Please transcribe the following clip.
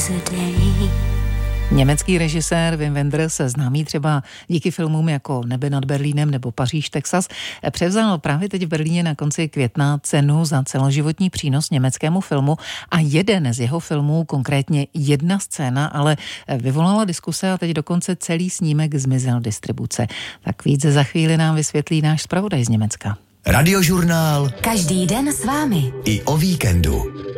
today. Německý režisér Wim Wenders, známý třeba díky filmům jako Nebe nad Berlínem nebo Paříž, Texas, převzal právě teď v Berlíně na konci května cenu za celoživotní přínos německému filmu a jeden z jeho filmů, konkrétně jedna scéna, ale vyvolala diskuse a teď dokonce celý snímek zmizel distribuce. Tak víc za chvíli nám vysvětlí náš zpravodaj z Německa. Radiožurnál. Každý den s vámi. I o víkendu.